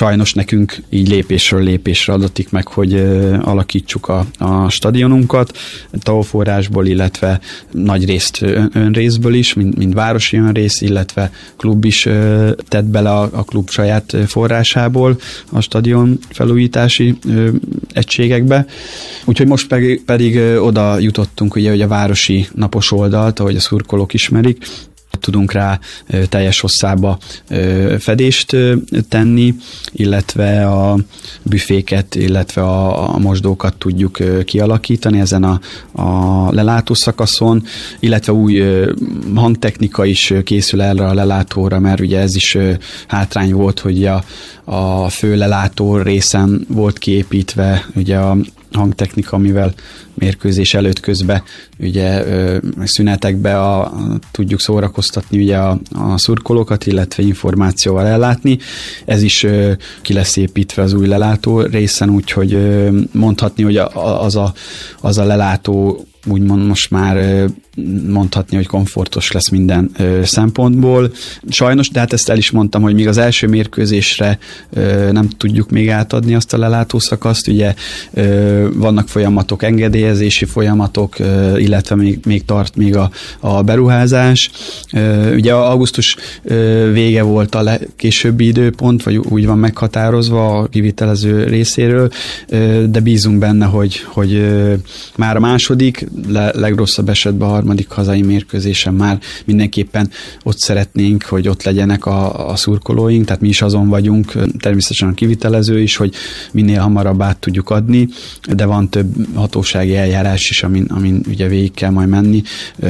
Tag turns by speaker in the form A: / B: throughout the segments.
A: sajnos nekünk így lépésről lépésre adatik meg, hogy alakítsuk a stadionunkat, TAO forrásból, illetve nagy részt önrészből is, mint városi önrész, illetve klub is tett bele a klub saját forrásából a stadion felújítási egységekbe. Úgyhogy most pedig oda jutottunk, ugye, hogy a városi napos oldalt, ahogy a szurkolók ismerik, tudunk rá teljes hosszába fedést tenni, illetve a büféket, illetve a mosdókat tudjuk kialakítani ezen a lelátószakaszon, illetve új hangtechnika is készül erre a lelátóra, mert ugye ez is hátrány volt, hogy a fő lelátó részen volt kiépítve ugye a hangtechnika, amivel mérkőzés előtt közben ugye szünetekbe tudjuk szórakoztatni ugye a szurkolókat, illetve információval ellátni. Ez is ki lesz építve az új lelátó részen, úgyhogy mondhatni, hogy az a lelátó úgymond most már mondhatni, hogy komfortos lesz minden szempontból. Sajnos, de hát ezt el is mondtam, hogy még az első mérkőzésre nem tudjuk még átadni azt a lelátószakaszt, ugye vannak folyamatok, engedélyezési folyamatok, illetve még tart még a beruházás. Ugye augusztus vége volt a későbbi időpont, vagy úgy van meghatározva a kivitelező részéről, de bízunk benne, hogy már a második, legrosszabb esetben a harmadik hazai mérkőzésen már mindenképpen ott szeretnénk, hogy ott legyenek a szurkolóink, tehát mi is azon vagyunk, természetesen a kivitelező is, hogy minél hamarabb át tudjuk adni, de van több hatósági eljárás is, amin ugye végig kell majd menni,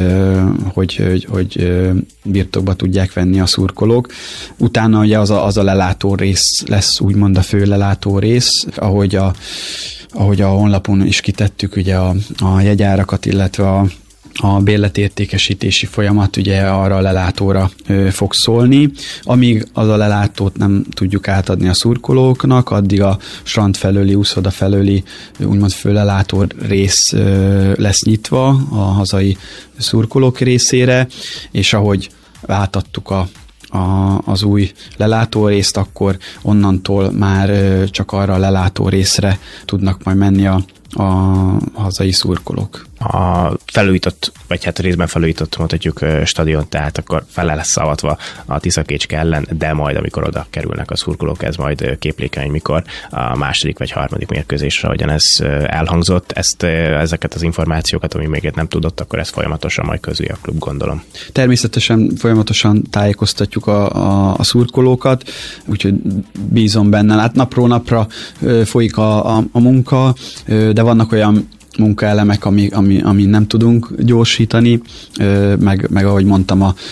A: hogy birtokba tudják venni a szurkolók. Utána ugye az a lelátó rész lesz, úgymond a fő lelátó rész, ahogy a honlapon is kitettük ugye a jegyárakat, illetve a bérletértékesítési folyamat ugye arra a lelátóra fog szólni. Amíg az a lelátót nem tudjuk átadni a szurkolóknak, addig a strand felőli, úszoda felőli úgymond főlelátó rész lesz nyitva a hazai szurkolók részére, és ahogy átadtuk az új lelátórészt, akkor onnantól már csak arra a lelátó részre tudnak majd menni a hazai szurkolók.
B: A felújított, vagy hát részben felújított, mondhatjuk, stadion, tehát akkor fele lesz avatva a Tiszakécske ellen, de majd amikor oda kerülnek a szurkolók, ez majd képlékeny, mikor a második vagy harmadik mérkőzésre, ahogyan ez elhangzott. Ezeket az információkat, ami még nem tudott, akkor ez folyamatosan majd közli a klub, gondolom. Természetesen folyamatosan tájékoztatjuk a szurkolókat, úgyhogy bízom benne. Hát napról napra folyik a munka, de vannak olyan munkaelemek, ami nem tudunk gyorsítani, meg ahogy mondtam, a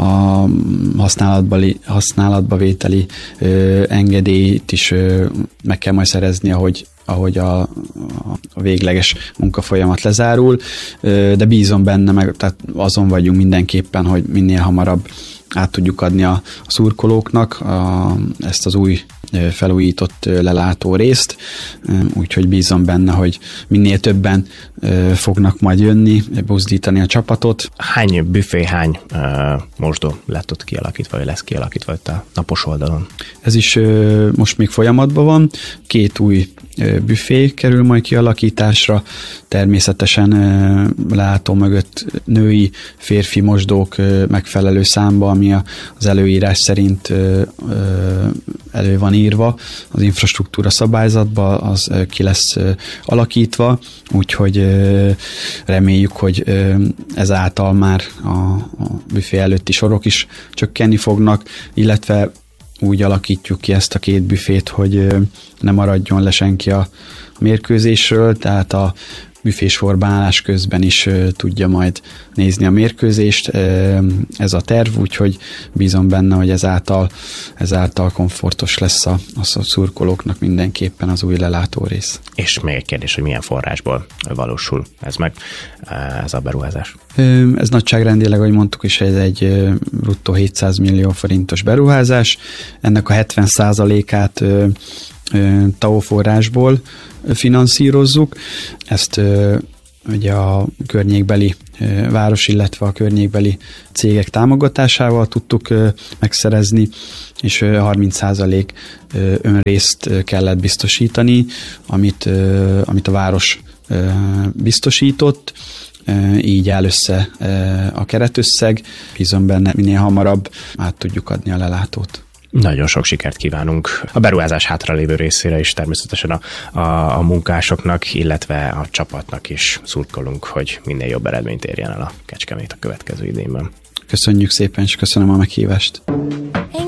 B: használatba vételi engedélyt is meg kell majd szerezni, ahogy a végleges munkafolyamat lezárul, de bízom benne, tehát azon vagyunk mindenképpen, hogy minél hamarabb át tudjuk adni a szurkolóknak ezt az új felújított lelátó részt, úgyhogy bízom benne, hogy minél többen fognak majd jönni, buzdítani a csapatot. Hány büfé, hány mosdó lett ott kialakítva, vagy lesz kialakítva itt a napos oldalon? Ez is most még folyamatban van. 2 új büfé kerül majd kialakításra, természetesen lelátó mögött női, férfi mosdók megfelelő számba, ami az előírás szerint elő van írva, az infrastruktúra szabályzatba, az ki lesz alakítva, úgyhogy reméljük, hogy ezáltal már a büfé előtti sorok is csökkenni fognak, illetve úgy alakítjuk ki ezt a 2 büfét, hogy ne maradjon le senki a mérkőzésről, tehát a büfésorban állás közben is tudja majd nézni a mérkőzést. Ez a terv, úgyhogy bízom benne, hogy ezáltal komfortos lesz a szurkolóknak mindenképpen az új lelátórész. És még egy kérdés, hogy milyen forrásból valósul ez meg, ez a beruházás? Ez nagyságrendileg, ahogy mondtuk is, ez egy bruttó 700 millió forintos beruházás. Ennek a 70%-át TAO forrásból finanszírozzuk. Ezt
A: ugye a környékbeli város, illetve a környékbeli cégek támogatásával tudtuk megszerezni, és 30% önrészt kellett biztosítani, amit a város biztosított, így áll össze a keretösszeg. Bízom benne, minél hamarabb át tudjuk adni a lelátót.
C: Nagyon sok sikert kívánunk a beruházás hátralévő részére is, természetesen a munkásoknak, illetve a csapatnak is szurkolunk, hogy minél jobb eredményt érjen el a Kecskemét a következő idényben.
A: Köszönjük szépen, és köszönöm a meghívást.